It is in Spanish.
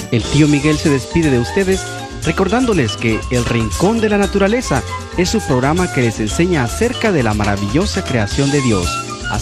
El tío Miguel se despide de ustedes recordándoles que El Rincón de la Naturaleza es su programa que les enseña acerca de la maravillosa creación de Dios.